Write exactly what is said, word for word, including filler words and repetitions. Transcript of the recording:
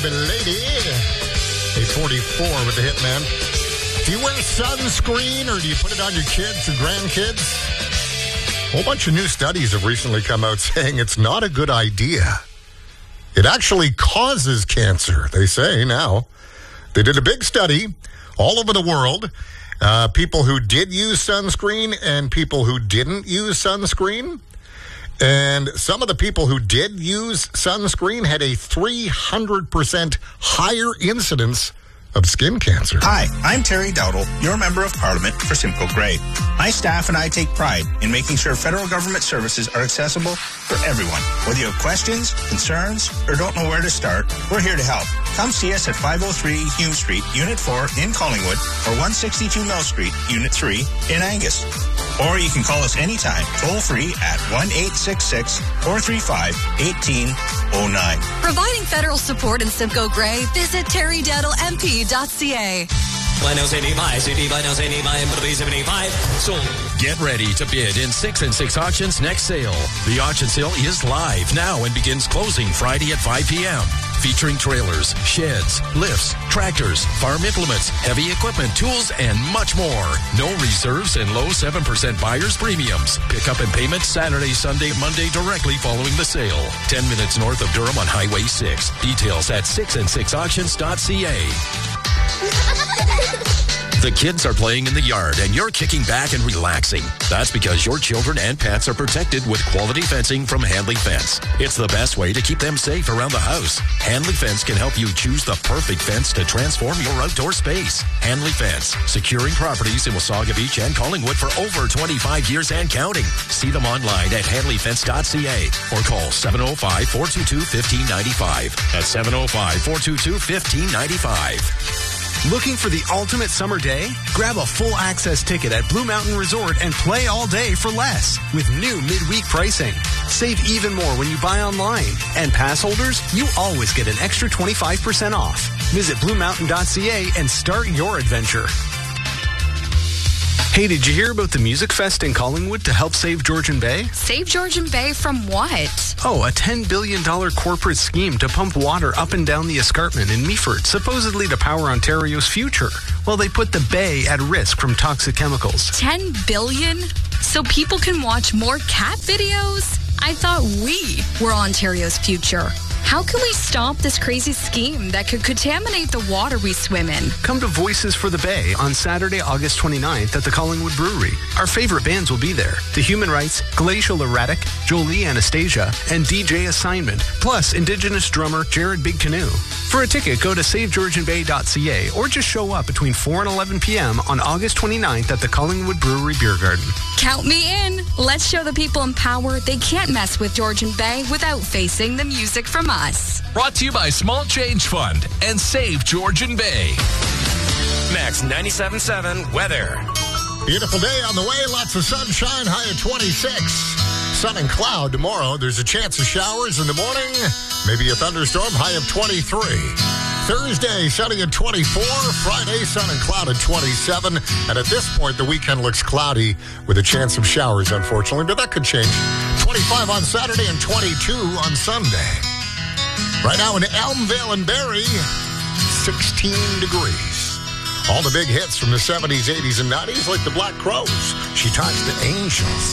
lady. eight forty-four with the Hitman. Do you wear sunscreen or do you put it on your kids or grandkids? A whole bunch of new studies have recently come out saying it's not a good idea. It actually causes cancer, they say now. They did a big study all over the world. Uh, people who did use sunscreen and people who didn't use sunscreen. And some of the people who did use sunscreen had a three hundred percent higher incidence of skin cancer. Hi, I'm Terry Dowdle, your Member of Parliament for Simcoe Grey. My staff and I take pride in making sure federal government services are accessible for everyone. Whether you have questions, concerns, or don't know where to start, we're here to help. Come see us at five oh three Hume Street, Unit four in Collingwood, or one sixty-two Mill Street, Unit three in Angus. Or you can call us anytime, toll-free at one eight six six, four three five, one eight oh nine. Providing federal support in Simcoe Grey, visit terry dowdle m p dot c a. Get ready to bid in six and six Auctions next sale. The auction sale is live now and begins closing Friday at five p.m. Featuring trailers, sheds, lifts, tractors, farm implements, heavy equipment, tools, and much more. No reserves and low seven percent buyer's premiums. Pick up and payment Saturday, Sunday, Monday directly following the sale. ten minutes north of Durham on Highway six. Details at six and six auctions dot c a. The kids are playing in the yard and you're kicking back and relaxing. That's because your children and pets are protected with quality fencing from Handley Fence. It's the best way to keep them safe around the house. Handley Fence can help you choose the perfect fence to transform your outdoor space. Handley Fence, securing properties in Wasaga Beach and Collingwood for over twenty-five years and counting. See them online at handley fence dot c a or call seven oh five, four two two, one five nine five. That's seven oh five, four two two, one five nine five. Looking for the ultimate summer day? Grab a full access ticket at Blue Mountain Resort and play all day for less with new midweek pricing. Save even more when you buy online. And pass holders, you always get an extra twenty-five percent off. Visit blue mountain dot c a and start your adventure. Hey, did you hear about the Music Fest in Collingwood to help save Georgian Bay? Save Georgian Bay from what? Oh, a ten billion dollars corporate scheme to pump water up and down the escarpment in Meaford, supposedly to power Ontario's future. Well, they put the bay at risk from toxic chemicals. ten billion dollars? So people can watch more cat videos? I thought we were Ontario's future. How can we stop this crazy scheme that could contaminate the water we swim in? Come to Voices for the Bay on Saturday, August twenty-ninth at the Collingwood Brewery. Our favorite bands will be there. The Human Rights, Glacial Erratic, Jolie Anastasia, and D J Assignment, plus Indigenous drummer Jared Big Canoe. For a ticket, go to save georgian bay dot c a or just show up between four and eleven p.m. on August twenty-ninth at the Collingwood Brewery Beer Garden. Count me in. Let's show the people in power they can't mess with Georgian Bay without facing the music from us. Brought to you by Small Change Fund and Save Georgian Bay. Max ninety-seven point seven weather. Beautiful day on the way. Lots of sunshine. High at twenty-six. Sun and cloud tomorrow. There's a chance of showers in the morning. Maybe a thunderstorm. High of twenty-three. Thursday, sunny at twenty-four. Friday, sun and cloud at twenty-seven. And at this point, the weekend looks cloudy with a chance of showers, unfortunately. But that could change. twenty-five on Saturday and twenty-two on Sunday. Right now in Elmvale and Barrie, sixteen degrees. All the big hits from the seventies, eighties, and nineties, like the Black Crowes. She Talks to Angels.